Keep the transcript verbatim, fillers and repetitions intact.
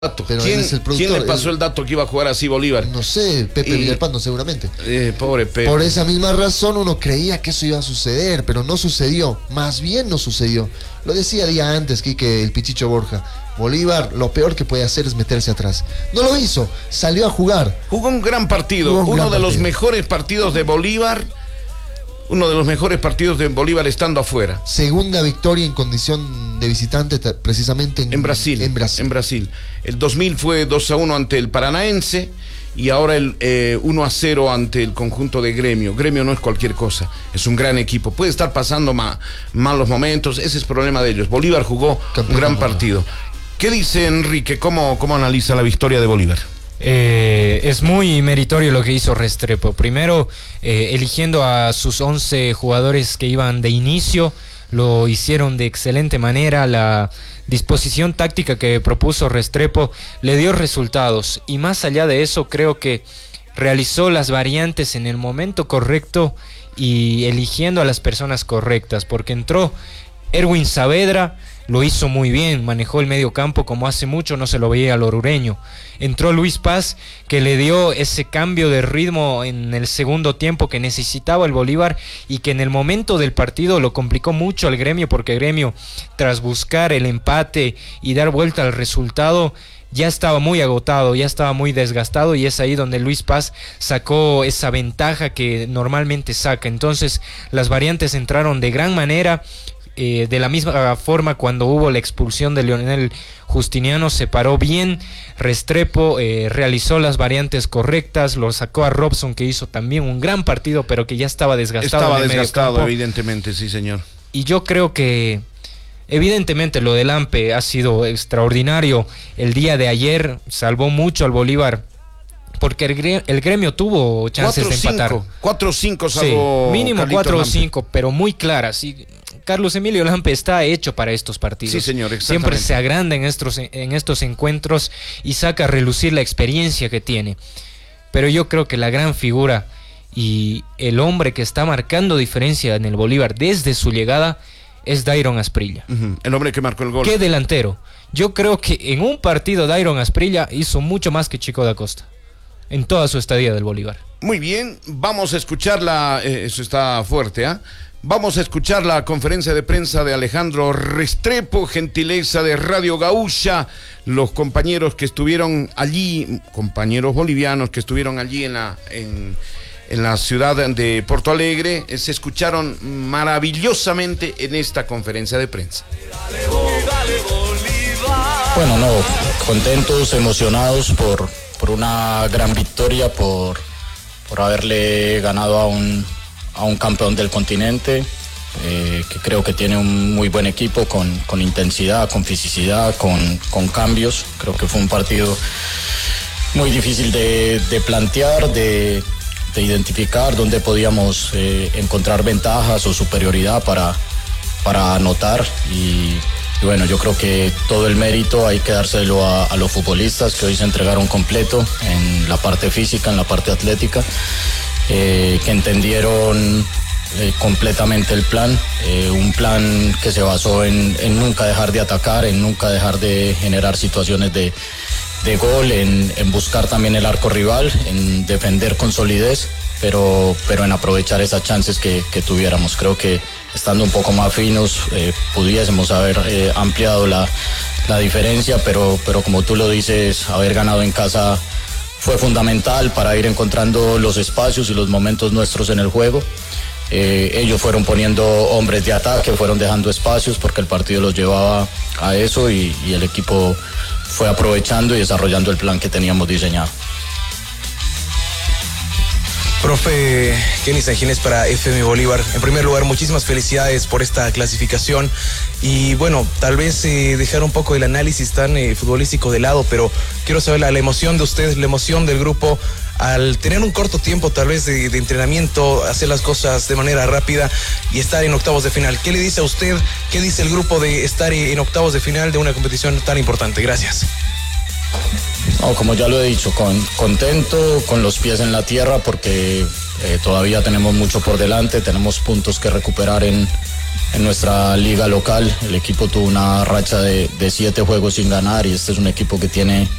Pero ¿Quién, es el productor, ¿Quién le pasó el, el dato que iba a jugar así Bolívar? No sé, Pepe y, Villalpando seguramente. Eh, pobre Pepe. Por esa misma razón uno creía que eso iba a suceder, pero no sucedió. Más bien no sucedió. Lo decía día antes, Quique, el Pichicho Borja. Bolívar, lo peor que puede hacer es meterse atrás. No lo hizo, salió a jugar. Jugó un gran partido, un uno gran de partido. los mejores partidos de Bolívar. Uno de los mejores partidos de Bolívar estando afuera. Segunda victoria en condición de visitante, precisamente en, en Brasil. En Brasil. En Brasil. El dos mil fue dos a uno ante el Paranaense y ahora el eh, uno a cero ante el conjunto de Gremio. Gremio no es cualquier cosa, es un gran equipo. Puede estar pasando ma, malos momentos, ese es problema de ellos. Bolívar jugó Campeón un gran partido. ¿Qué dice Enrique? ¿Cómo, cómo analiza la victoria de Bolívar? Eh, es muy meritorio lo que hizo Restrepo. Primero, eh, eligiendo a sus once jugadores que iban de inicio, lo hicieron de excelente manera. La disposición táctica que propuso Restrepo le dio resultados. Y más allá de eso, creo que realizó las variantes en el momento correcto y eligiendo a las personas correctas, porque entró Erwin Saavedra. Lo hizo muy bien, manejó el medio campo como hace mucho no se lo veía al orureño. Entró Luis Paz, que le dio ese cambio de ritmo en el segundo tiempo que necesitaba el Bolívar y que en el momento del partido lo complicó mucho al Gremio, porque Gremio, tras buscar el empate y dar vuelta al resultado, ya estaba muy agotado, ya estaba muy desgastado, y es ahí donde Luis Paz sacó esa ventaja que normalmente saca. Entonces las variantes entraron de gran manera. Eh, de la misma forma, cuando hubo la expulsión de Leonel Justiniano, se paró bien Restrepo, eh, realizó las variantes correctas, lo sacó a Robson, que hizo también un gran partido, pero que ya estaba desgastado. Estaba en el desgastado, mediocampo. evidentemente, sí señor. Y yo creo que evidentemente lo del Ampe ha sido extraordinario. El día de ayer salvó mucho al Bolívar, porque el gremio, el gremio tuvo chances de empatar. cuatro o cinco salvo sí, mínimo Carlito cuatro o Lampe. cinco, pero muy claras. Y Carlos Emilio Lampe está hecho para estos partidos. Sí, señor, exactamente. Siempre se agranda en estos, en estos encuentros y saca a relucir la experiencia que tiene. Pero yo creo que la gran figura y el hombre que está marcando diferencia en el Bolívar desde su llegada es Dairon Asprilla. Uh-huh. El hombre que marcó el gol. ¿Qué delantero? Yo creo que en un partido Dairon Asprilla hizo mucho más que Chico da Costa en toda su estadía del Bolívar. Muy bien, vamos a escuchar la... Eh, eso está fuerte, ¿ah? ¿eh? Vamos a escuchar la conferencia de prensa de Alejandro Restrepo, gentileza de Radio Gaúcha, los compañeros que estuvieron allí, compañeros bolivianos que estuvieron allí en la, en, en la ciudad de Porto Alegre, eh, se escucharon maravillosamente en esta conferencia de prensa. Bueno, no, contentos, emocionados por, por una gran victoria, por, por haberle ganado a un... a un campeón del continente, eh, que creo que tiene un muy buen equipo con, con intensidad, con fisicidad, con, con cambios. Creo que fue un partido muy difícil de, de plantear, de, de identificar dónde podíamos eh, encontrar ventajas o superioridad para, para anotar. Y, y bueno, yo creo que todo el mérito hay que dárselo a, a los futbolistas, que hoy se entregaron completo en la parte física, en la parte atlética. Eh, que entendieron eh, completamente el plan, eh, un plan que se basó en, en nunca dejar de atacar, en nunca dejar de generar situaciones de, de gol, en, en buscar también el arco rival, en defender con solidez, pero, pero en aprovechar esas chances que, que tuviéramos. Creo que estando un poco más finos eh, pudiésemos haber eh, ampliado la, la diferencia, pero, pero como tú lo dices, haber ganado en casa fue fundamental para ir encontrando los espacios y los momentos nuestros en el juego. Eh, ellos fueron poniendo hombres de ataque, fueron dejando espacios porque el partido los llevaba a eso, y, y el equipo fue aprovechando y desarrollando el plan que teníamos diseñado. Profe Kenny Sanginés para F M Bolívar. En primer lugar, muchísimas felicidades por esta clasificación. Y bueno, tal vez eh, dejar un poco el análisis tan eh, futbolístico de lado, pero quiero saber la, la emoción de ustedes, la emoción del grupo al tener un corto tiempo tal vez de, de entrenamiento, hacer las cosas de manera rápida y estar en octavos de final. ¿Qué le dice a usted, qué dice el grupo de estar en octavos de final de una competición tan importante? Gracias. No, como ya lo he dicho, con, contento, con los pies en la tierra, porque eh, todavía tenemos mucho por delante, tenemos puntos que recuperar en, en nuestra liga local. El equipo tuvo una racha de, de siete juegos sin ganar y este es un equipo que tiene